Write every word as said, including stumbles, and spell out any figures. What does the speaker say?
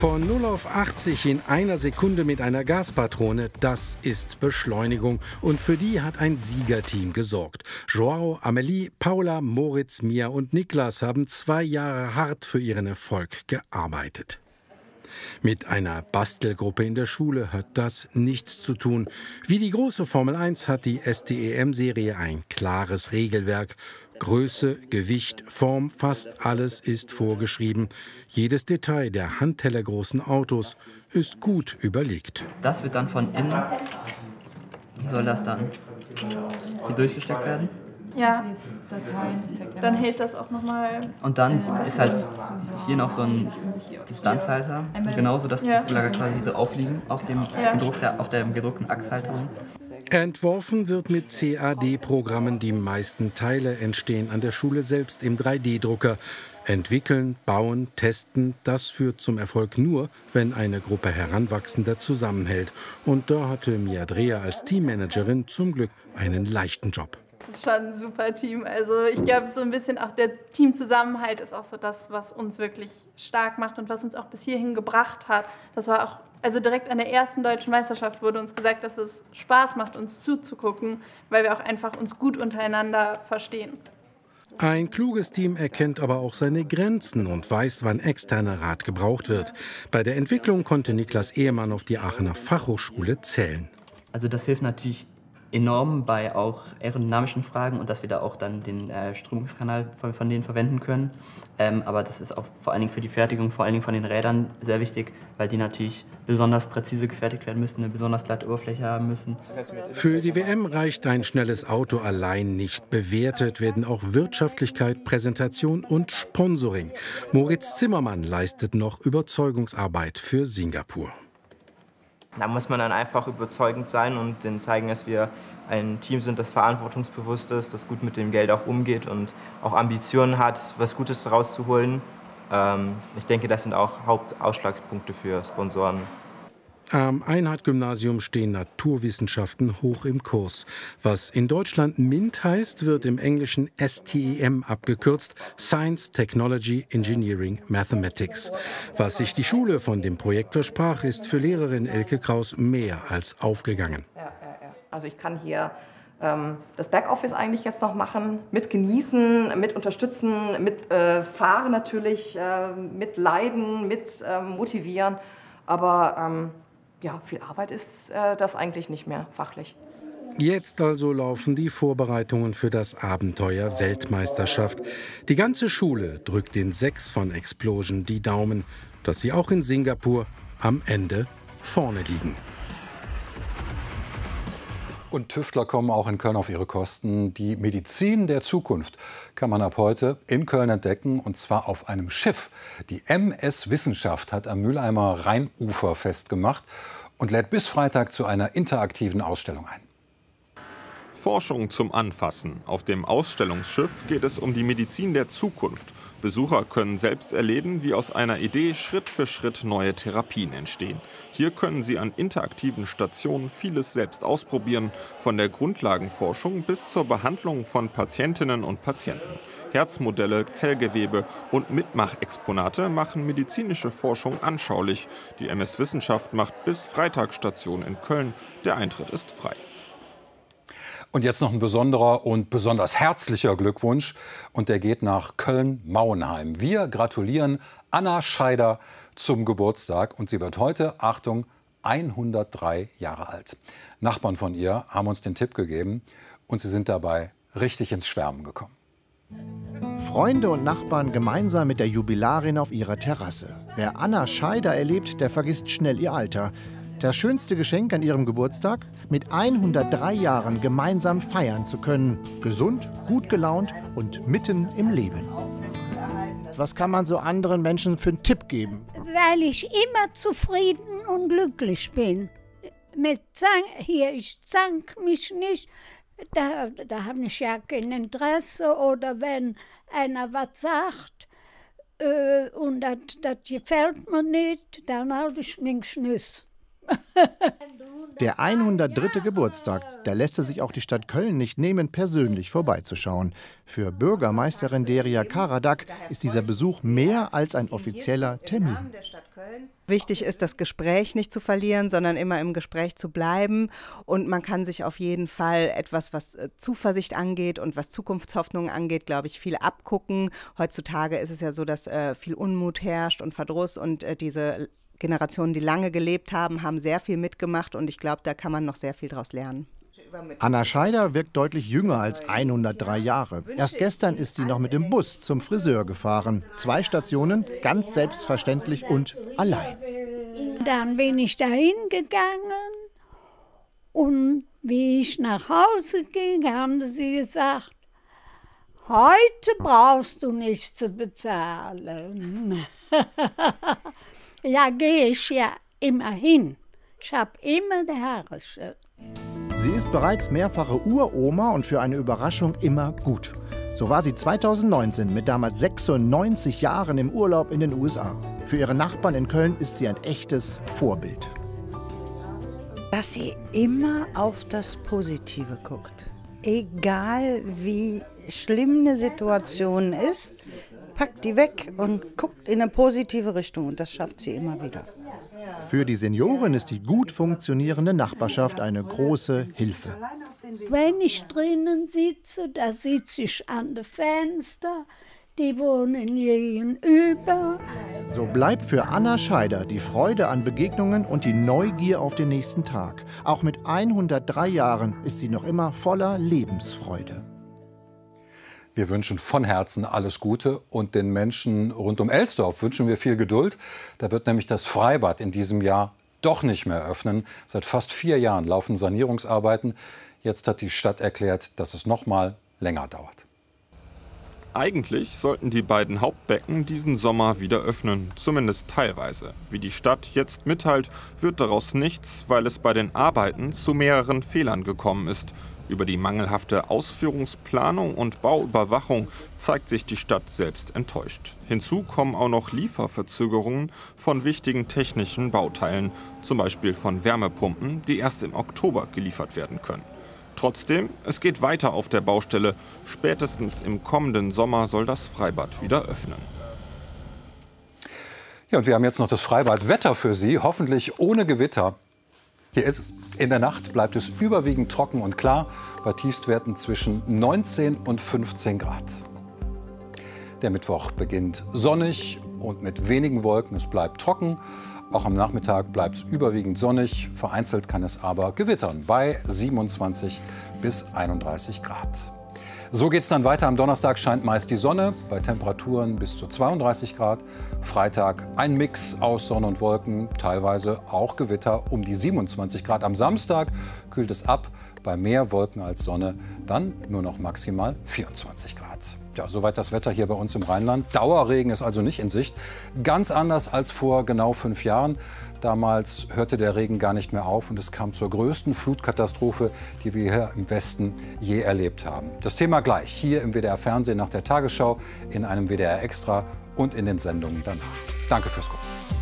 Von null auf achtzig in einer Sekunde mit einer Gaspatrone, das ist Beschleunigung. Und für die hat ein Siegerteam gesorgt. Joao, Amelie, Paula, Moritz, Mia und Niklas haben zwei Jahre hart für ihren Erfolg gearbeitet. Mit einer Bastelgruppe in der Schule hat das nichts zu tun. Wie die große Formel eins hat die S T E M-Serie ein klares Regelwerk. Größe, Gewicht, Form, fast alles ist vorgeschrieben. Jedes Detail der handtellergroßen Autos ist gut überlegt. Das wird dann von innen, soll das dann hier durchgesteckt werden? Ja, dann hält das auch nochmal. Und dann ist halt hier noch so ein Distanzhalter, genauso dass Ja. die Lager quasi drauf liegen auf dem, Ja. gedruck, auf der gedruckten Achshalterung. Entworfen wird mit C A D-Programmen. Die meisten Teile entstehen an der Schule selbst im drei D Drucker. Entwickeln, bauen, testen, das führt zum Erfolg nur, wenn eine Gruppe Heranwachsender zusammenhält. Und da hatte Mia Dreher als Teammanagerin zum Glück einen leichten Job. Das ist schon ein super Team. Also ich glaube, so ein bisschen auch der Teamzusammenhalt ist auch so das, was uns wirklich stark macht und was uns auch bis hierhin gebracht hat. Das war auch, also direkt an der ersten deutschen Meisterschaft wurde uns gesagt, dass es Spaß macht, uns zuzugucken, weil wir auch einfach uns gut untereinander verstehen. Ein kluges Team erkennt aber auch seine Grenzen und weiß, wann externer Rat gebraucht wird. Bei der Entwicklung konnte Niklas Ehemann auf die Aachener Fachhochschule zählen. Also das hilft natürlich enorm bei auch aerodynamischen Fragen und dass wir da auch dann den äh, Strömungskanal von, von denen verwenden können. Ähm, aber das ist auch vor allen Dingen für die Fertigung, vor allen Dingen von den Rädern sehr wichtig, weil die natürlich besonders präzise gefertigt werden müssen, eine besonders glatte Oberfläche haben müssen. Für die W M reicht ein schnelles Auto allein nicht. Bewertet werden auch Wirtschaftlichkeit, Präsentation und Sponsoring. Moritz Zimmermann leistet noch Überzeugungsarbeit für Singapur. Da muss man dann einfach überzeugend sein und denen zeigen, dass wir ein Team sind, das verantwortungsbewusst ist, das gut mit dem Geld auch umgeht und auch Ambitionen hat, was Gutes daraus zu holen. Ähm, ich denke, das sind auch Hauptausschlagspunkte für Sponsoren. Am Einhard-Gymnasium stehen Naturwissenschaften hoch im Kurs. Was in Deutschland MINT heißt, wird im Englischen S T E M abgekürzt: Science, Technology, Engineering, Mathematics. Was sich die Schule von dem Projekt versprach, ist für Lehrerin Elke Kraus mehr als aufgegangen. Ja, ja, ja. Also ich kann hier ähm, das Backoffice eigentlich jetzt noch machen, mit genießen, mit unterstützen, mit äh, fahren natürlich, äh, mit leiden, mit äh, motivieren. Aber ähm, ja, viel Arbeit ist äh, das eigentlich nicht mehr fachlich. Jetzt also laufen die Vorbereitungen für das Abenteuer Weltmeisterschaft. Die ganze Schule drückt den Sechs von Explosion die Daumen, dass sie auch in Singapur am Ende vorne liegen. Und Tüftler kommen auch in Köln auf ihre Kosten. Die Medizin der Zukunft kann man ab heute in Köln entdecken, und zwar auf einem Schiff. Die M S Wissenschaft hat am Mülheimer Rheinufer festgemacht und lädt bis Freitag zu einer interaktiven Ausstellung ein. Forschung zum Anfassen. Auf dem Ausstellungsschiff geht es um die Medizin der Zukunft. Besucher können selbst erleben, wie aus einer Idee Schritt für Schritt neue Therapien entstehen. Hier können sie an interaktiven Stationen vieles selbst ausprobieren, von der Grundlagenforschung bis zur Behandlung von Patientinnen und Patienten. Herzmodelle, Zellgewebe und Mitmachexponate machen medizinische Forschung anschaulich. Die M S Wissenschaft macht bis Freitag Station in Köln. Der Eintritt ist frei. Und jetzt noch ein besonderer und besonders herzlicher Glückwunsch. Und der geht nach Köln-Mauenheim. Wir gratulieren Anna Scheider zum Geburtstag. Und sie wird heute, Achtung, hundertdrei Jahre alt. Nachbarn von ihr haben uns den Tipp gegeben. Und sie sind dabei richtig ins Schwärmen gekommen. Freunde und Nachbarn gemeinsam mit der Jubilarin auf ihrer Terrasse. Wer Anna Scheider erlebt, der vergisst schnell ihr Alter. Das schönste Geschenk an ihrem Geburtstag? Mit hundertdrei Jahren gemeinsam feiern zu können. Gesund, gut gelaunt und mitten im Leben. Was kann man so anderen Menschen für einen Tipp geben? Weil ich immer zufrieden und glücklich bin. Mit Zank, hier, ich zank mich nicht. Da, da habe ich ja kein Interesse. Oder wenn einer was sagt äh, und das gefällt mir nicht, dann halte ich mich nicht. Der hundertdritte Geburtstag, da lässt es sich auch die Stadt Köln nicht nehmen, persönlich vorbeizuschauen. Für Bürgermeisterin Deria Karadak ist dieser Besuch mehr als ein offizieller Termin. Wichtig ist, das Gespräch nicht zu verlieren, sondern immer im Gespräch zu bleiben. Und man kann sich auf jeden Fall etwas, was Zuversicht angeht und was Zukunftshoffnungen angeht, glaube ich, viel abgucken. Heutzutage ist es ja so, dass äh, viel Unmut herrscht und Verdruss und äh, diese Generationen, die lange gelebt haben, haben sehr viel mitgemacht und ich glaube, da kann man noch sehr viel daraus lernen. Anna Scheider wirkt deutlich jünger als hundertdrei Jahre. Erst gestern ist sie noch mit dem Bus zum Friseur gefahren. Zwei Stationen, ganz selbstverständlich und allein. Dann bin ich dahin gegangen und wie ich nach Hause ging, haben sie gesagt, heute brauchst du nichts zu bezahlen. Ja, gehe ich ja immer hin. Ich habe immer die Haare schön. Sie ist bereits mehrfache Uroma und für eine Überraschung immer gut. So war sie zweitausendneunzehn mit damals sechsundneunzig Jahren im Urlaub in den U S A. Für ihre Nachbarn in Köln ist sie ein echtes Vorbild. Dass sie immer auf das Positive guckt. Egal wie schlimm eine Situation ist, packt die weg und guckt in eine positive Richtung. Und das schafft sie immer wieder. Für die Senioren ist die gut funktionierende Nachbarschaft eine große Hilfe. Wenn ich drinnen sitze, da sitze ich an dem Fenster. Die wohnen gegenüber. So bleibt für Anna Scheider die Freude an Begegnungen und die Neugier auf den nächsten Tag. Auch mit hundertdrei Jahren ist sie noch immer voller Lebensfreude. Wir wünschen von Herzen alles Gute und den Menschen rund um Elsdorf wünschen wir viel Geduld. Da wird nämlich das Freibad in diesem Jahr doch nicht mehr öffnen. Seit fast vier Jahren laufen Sanierungsarbeiten. Jetzt hat die Stadt erklärt, dass es noch mal länger dauert. Eigentlich sollten die beiden Hauptbecken diesen Sommer wieder öffnen, zumindest teilweise. Wie die Stadt jetzt mitteilt, wird daraus nichts, weil es bei den Arbeiten zu mehreren Fehlern gekommen ist. Über die mangelhafte Ausführungsplanung und Bauüberwachung zeigt sich die Stadt selbst enttäuscht. Hinzu kommen auch noch Lieferverzögerungen von wichtigen technischen Bauteilen, zum Beispiel von Wärmepumpen, die erst im Oktober geliefert werden können. Trotzdem, es geht weiter auf der Baustelle. Spätestens im kommenden Sommer soll das Freibad wieder öffnen. Ja, und wir haben jetzt noch das Freibadwetter für Sie, hoffentlich ohne Gewitter. Hier ist es. In der Nacht bleibt es überwiegend trocken und klar, bei Tiefstwerten zwischen neunzehn und fünfzehn Grad. Der Mittwoch beginnt sonnig und mit wenigen Wolken. Es bleibt trocken. Auch am Nachmittag bleibt es überwiegend sonnig. Vereinzelt kann es aber gewittern bei siebenundzwanzig bis einunddreißig Grad. So geht es dann weiter. Am Donnerstag scheint meist die Sonne bei Temperaturen bis zu zweiunddreißig Grad. Freitag ein Mix aus Sonne und Wolken, teilweise auch Gewitter um die siebenundzwanzig Grad. Am Samstag kühlt es ab bei mehr Wolken als Sonne, dann nur noch maximal vierundzwanzig Grad. Ja, soweit das Wetter hier bei uns im Rheinland. Dauerregen ist also nicht in Sicht. Ganz anders als vor genau fünf Jahren. Damals hörte der Regen gar nicht mehr auf und es kam zur größten Flutkatastrophe, die wir hier im Westen je erlebt haben. Das Thema gleich hier im W D R Fernsehen nach der Tagesschau, in einem W D R Extra und in den Sendungen danach. Danke fürs Gucken.